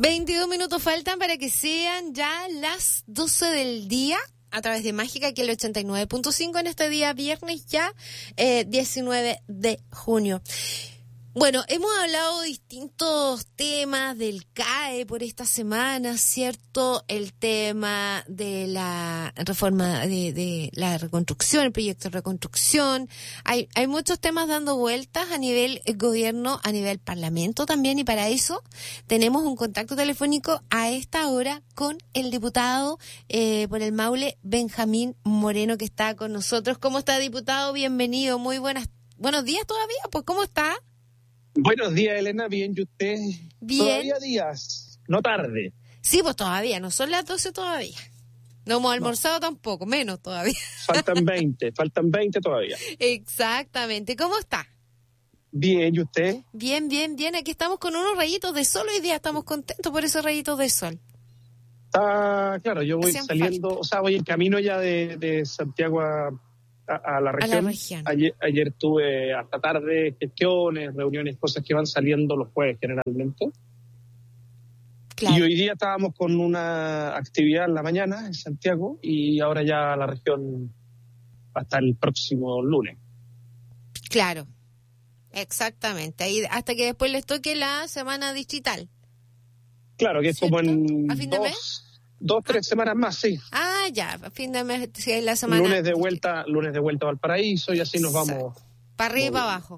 22 minutos faltan para que sean ya las 12 del día a través de Mágica, aquí el 89.5 en este día viernes ya 19 de junio. Bueno, hemos hablado de distintos temas del CAE por esta semana, ¿cierto? El tema de la reforma de la reconstrucción, el proyecto de reconstrucción. Hay muchos temas dando vueltas a nivel gobierno, a nivel parlamento también, y para eso tenemos un contacto telefónico a esta hora con el diputado por el Maule, Benjamín Moreno, que está con nosotros. ¿Cómo está, diputado? Bienvenido, buenos días todavía, pues, ¿cómo está? Buenos días, Elena, bien, ¿y usted? Bien. Todavía días, no tarde. Sí, pues todavía, no son las 12 todavía. No hemos almorzado tampoco, menos todavía. Faltan 20 todavía. Exactamente, ¿cómo está? Bien, ¿y usted? Bien, aquí estamos con unos rayitos de sol hoy día, estamos contentos por esos rayitos de sol. Está claro, yo voy Hacían saliendo, falta. o sea, voy en camino ya de Santiago a la región. Ayer tuve hasta tarde gestiones, reuniones, cosas que van saliendo los jueves generalmente. Claro. Y hoy día estábamos con una actividad en la mañana en Santiago y ahora ya la región hasta el próximo lunes. Claro, exactamente. Ahí, hasta que después les toque la semana digital. Claro, que es como en ¿a fin de mes? 2-3 semanas más, sí. Ah, ya, a fin de mes, si es la semana. Lunes de vuelta a Valparaíso y así nos vamos. Para arriba y para abajo.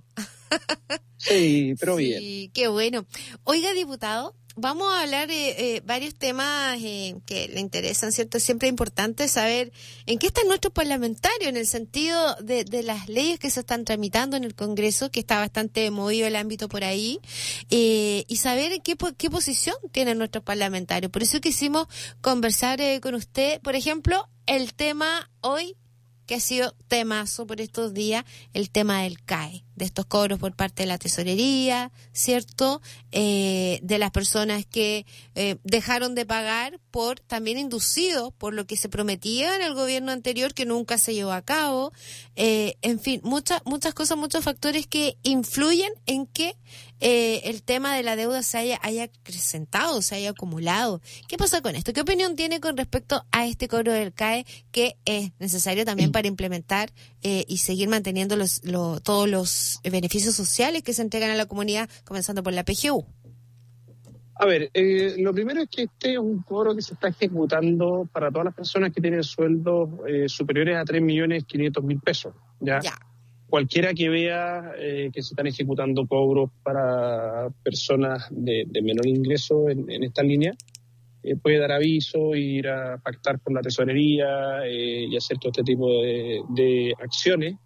Sí, pero sí, bien. Sí, qué bueno. Oiga, diputado, vamos a hablar varios temas que le interesan, ¿cierto? Siempre es importante saber en qué están nuestros parlamentarios, en el sentido de las leyes que se están tramitando en el Congreso, que está bastante movido el ámbito por ahí, y saber en qué posición tienen nuestros parlamentarios. Por eso quisimos conversar con usted, por ejemplo, el tema hoy, que ha sido temazo por estos días, el tema del CAE, de estos cobros por parte de la tesorería, ¿cierto? De las personas que dejaron de pagar por, también inducidos por lo que se prometía en el gobierno anterior, que nunca se llevó a cabo. En fin, muchas cosas, muchos factores que influyen en que el tema de la deuda se haya acrecentado, se haya acumulado. ¿Qué pasa con esto? ¿Qué opinión tiene con respecto a este cobro del CAE, que es necesario también para implementar y seguir manteniendo todos los beneficios sociales que se entregan a la comunidad, comenzando por la PGU? A ver, lo primero es que este es un cobro que se está ejecutando para todas las personas que tienen sueldos superiores a 3.500.000 pesos. ¿Ya? Cualquiera que vea que se están ejecutando cobros para personas de menor ingreso en esta línea, puede dar aviso, ir a pactar con la tesorería y hacer todo este tipo de acciones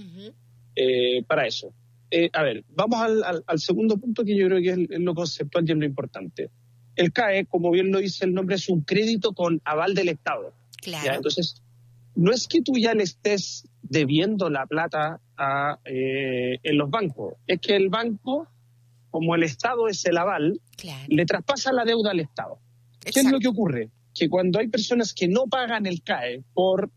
para eso. A ver, vamos al segundo punto, que yo creo que es lo conceptual y es lo importante. El CAE, como bien lo dice el nombre, es un crédito con aval del Estado. Claro. ¿Ya? Entonces, no es que tú ya le estés debiendo la plata en los bancos, es que el banco, como el Estado es el aval, claro, le traspasa la deuda al Estado. Exacto. ¿Qué es lo que ocurre? Que cuando hay personas que no pagan el CAE por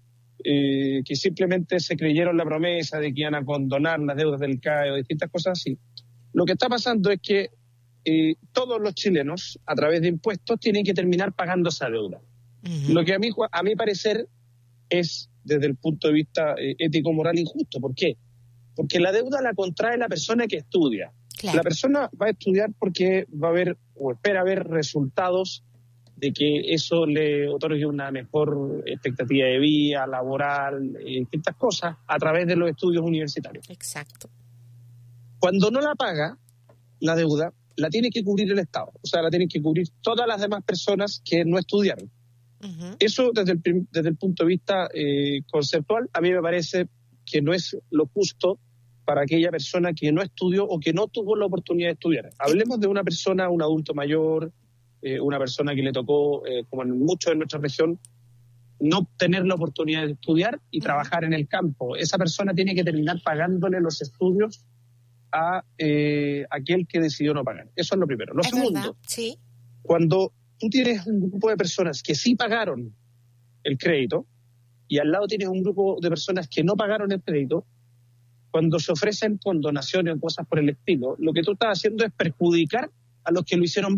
que simplemente se creyeron la promesa de que iban a condonar las deudas del CAE o distintas cosas así, lo que está pasando es que todos los chilenos, a través de impuestos, tienen que terminar pagando esa deuda. Uh-huh. Lo que a mi parecer es, desde el punto de vista ético-moral, injusto. ¿Por qué? Porque la deuda la contrae la persona que estudia. Claro. La persona va a estudiar porque va a ver o espera ver resultados de que eso le otorgue una mejor expectativa de vida, laboral, distintas cosas, a través de los estudios universitarios. Exacto. Cuando no la paga, la deuda la tiene que cubrir el Estado. O sea, la tienen que cubrir todas las demás personas que no estudiaron. Uh-huh. Eso, desde el punto de vista conceptual, a mí me parece que no es lo justo para aquella persona que no estudió o que no tuvo la oportunidad de estudiar. Hablemos de una persona, un adulto mayor, una persona que le tocó, como en muchos de nuestra región, no tener la oportunidad de estudiar y trabajar en el campo. Esa persona tiene que terminar pagándole los estudios a aquel que decidió no pagar. Eso es lo primero. Lo segundo, sí, cuando tú tienes un grupo de personas que sí pagaron el crédito y al lado tienes un grupo de personas que no pagaron el crédito, cuando se ofrecen condonaciones o cosas por el estilo, lo que tú estás haciendo es perjudicar a los que lo hicieron bien.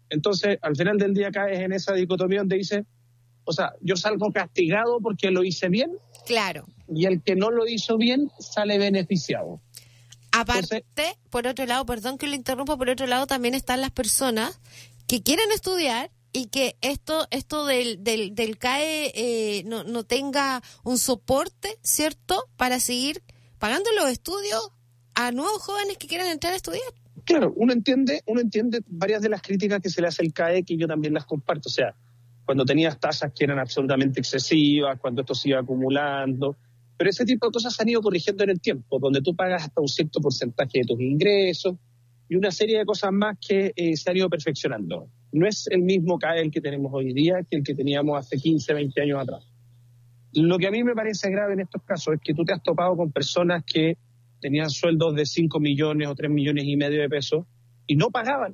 Entonces, al final del día caes en esa dicotomía donde dices, o sea, yo salgo castigado porque lo hice bien. Claro. Y el que no lo hizo bien sale beneficiado. Aparte, por otro lado, perdón que lo interrumpa, por otro lado también están las personas que quieren estudiar y que esto del CAE no tenga un soporte, ¿cierto?, para seguir pagando los estudios a nuevos jóvenes que quieran entrar a estudiar. Claro, uno entiende varias de las críticas que se le hace al CAE, que yo también las comparto. O sea, cuando tenías tasas que eran absolutamente excesivas, cuando esto se iba acumulando. Pero ese tipo de cosas se han ido corrigiendo en el tiempo, donde tú pagas hasta un cierto porcentaje de tus ingresos y una serie de cosas más que se han ido perfeccionando. No es el mismo CAE el que tenemos hoy día que el que teníamos hace 15, 20 años atrás. Lo que a mí me parece grave en estos casos es que tú te has topado con personas que tenían sueldos de 5 millones o 3 millones y medio de pesos y no pagaban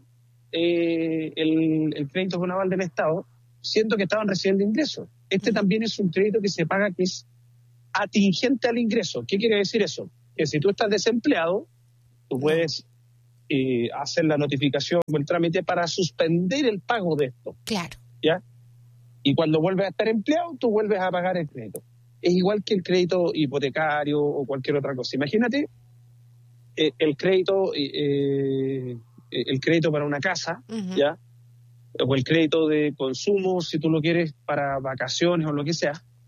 el crédito con aval del Estado, siendo que estaban recibiendo ingresos. Este también es un crédito que se paga que es atingente al ingreso. ¿Qué quiere decir eso? Que si tú estás desempleado, tú puedes hacer la notificación o el trámite para suspender el pago de esto. Claro. ¿Ya? Y cuando vuelves a estar empleado, tú vuelves a pagar el crédito. Es igual que el crédito hipotecario o cualquier otra cosa. Imagínate el crédito para una casa, ¿ya? O el crédito de consumo, si tú lo quieres para vacaciones o lo que sea.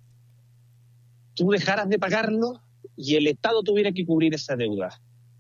Tú dejaras de pagarlo y el Estado tuviera que cubrir esa deuda.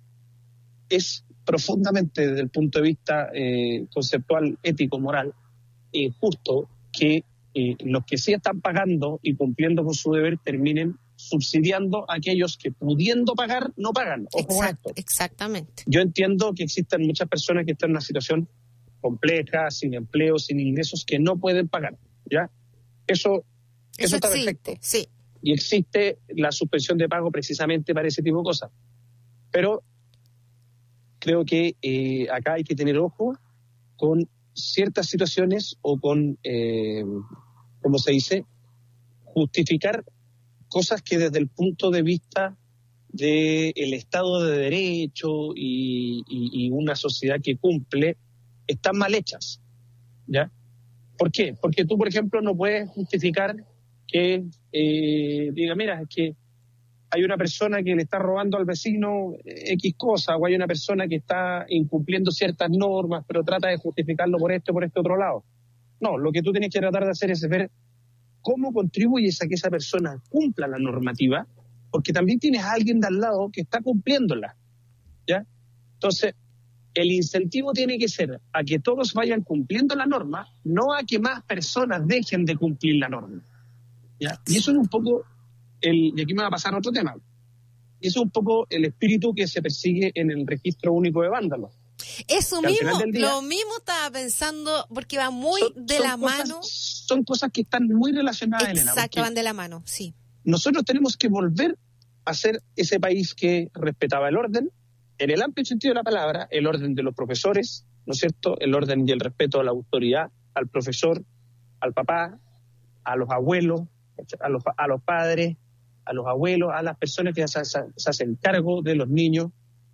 Es profundamente, desde el punto de vista conceptual, ético, moral, justo que los que sí están pagando y cumpliendo con su deber terminen subsidiando a aquellos que, pudiendo pagar, no pagan. Ojo con esto. Exactamente. Yo entiendo que existen muchas personas que están en una situación compleja, sin empleo, sin ingresos, que no pueden pagar, ¿ya? Eso está existe, perfecto. Sí. Y existe la suspensión de pago precisamente para ese tipo de cosas. Pero creo que acá hay que tener ojo con ciertas situaciones o con, ¿cómo se dice?, justificar cosas que desde el punto de vista del Estado de Derecho y una sociedad que cumple, están mal hechas, ¿ya? ¿Por qué? Porque tú, por ejemplo, no puedes justificar que diga, mira, es que hay una persona que le está robando al vecino X cosa, o hay una persona que está incumpliendo ciertas normas, pero trata de justificarlo por este otro lado. No, lo que tú tienes que tratar de hacer es ver cómo contribuyes a que esa persona cumpla la normativa, porque también tienes a alguien de al lado que está cumpliéndola, ¿ya? Entonces, el incentivo tiene que ser a que todos vayan cumpliendo la norma, no a que más personas dejen de cumplir la norma, ¿ya? Y eso es un poco y aquí me va a pasar otro tema. Y eso es un poco el espíritu que se persigue en el registro único de vándalos. Eso mismo, lo mismo estaba pensando, porque va muy de la mano. Son cosas que están muy relacionadas, Elena. Exacto, van de la mano, sí. Nosotros tenemos que volver a ser ese país que respetaba el orden, en el amplio sentido de la palabra, el orden de los profesores, ¿no es cierto?, el orden y el respeto a la autoridad, al profesor, al papá, a los abuelos, a los padres, a los abuelos, a las personas que se hacen cargo de los niños,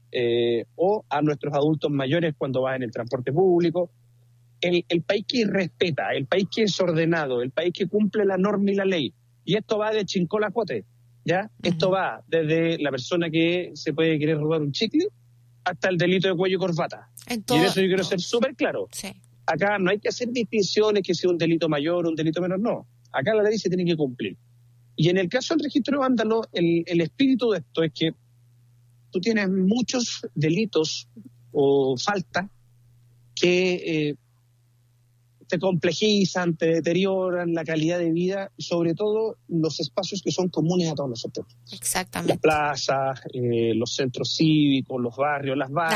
o a nuestros adultos mayores cuando van en el transporte público. El país que respeta, el país que es ordenado, el país que cumple la norma y la ley. Y esto va de chincón a cote, ¿ya? Esto va desde la persona que se puede querer robar un chicle hasta el delito de cuello y corbata. Y en eso yo quiero ser súper claro. Sí. Acá no hay que hacer distinciones que sea un delito mayor o un delito menor, no. Acá la ley se tiene que cumplir. Y en el caso del registro de vándalos, el espíritu de esto es que tú tienes muchos delitos o faltas que te complejizan, te deterioran la calidad de vida, y sobre todo los espacios que son comunes a todos nosotros. Exactamente. Las plazas, los centros cívicos, los barrios, las bancas.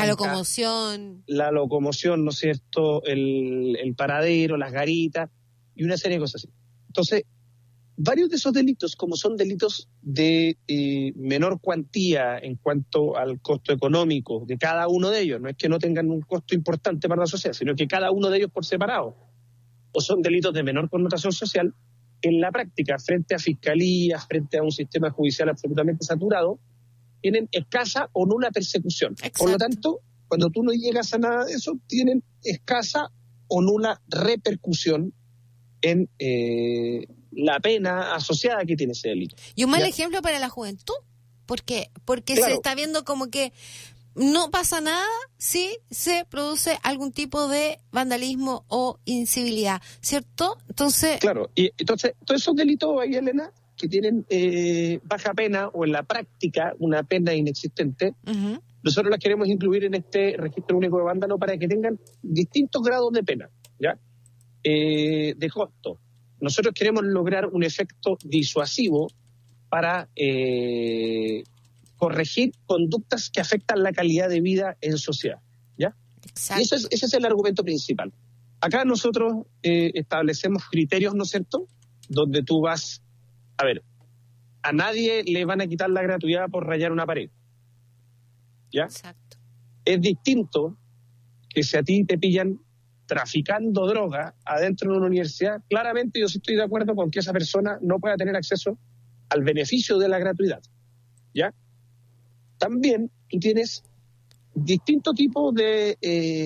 La locomoción, ¿no es cierto?, el paradero, las garitas y una serie de cosas así. Entonces, varios de esos delitos, como son delitos de menor cuantía en cuanto al costo económico de cada uno de ellos, no es que no tengan un costo importante para la sociedad, sino que cada uno de ellos por separado, o son delitos de menor connotación social, en la práctica, frente a fiscalías, frente a un sistema judicial absolutamente saturado, tienen escasa o nula persecución. Exacto. Por lo tanto, cuando tú no llegas a nada de eso, tienen escasa o nula repercusión en la pena asociada que tiene ese delito. Y un mal ejemplo para la juventud, porque claro, se está viendo como que no pasa nada si se produce algún tipo de vandalismo o incivilidad, ¿cierto? Entonces... Claro, y entonces todos esos delitos ahí, Elena, que tienen baja pena o en la práctica una pena inexistente, nosotros las queremos incluir en este registro único de vándalo para que tengan distintos grados de pena, ¿ya? De costo. Nosotros queremos lograr un efecto disuasivo para corregir conductas que afectan la calidad de vida en sociedad, ¿ya? Exacto. Y ese es el argumento principal. Acá nosotros establecemos criterios, ¿no es cierto?, donde tú vas... A ver, a nadie le van a quitar la gratuidad por rayar una pared, ¿ya? Exacto. Es distinto que si a ti te pillan traficando droga adentro de una universidad, claramente yo sí estoy de acuerdo con que esa persona no pueda tener acceso al beneficio de la gratuidad, ¿ya? También tú tienes distinto tipo de